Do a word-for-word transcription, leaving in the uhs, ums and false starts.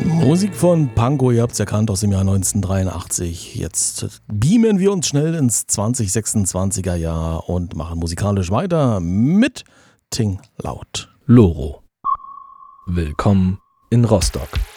Musik von Pankow, ihr habt es erkannt, aus dem Jahr neunzehnhundertdreiundachtzig. Jetzt beamen wir uns schnell ins zwanzig sechsundzwanziger Jahr und machen musikalisch weiter mit Ting Laut. Loro. Willkommen in Rostock.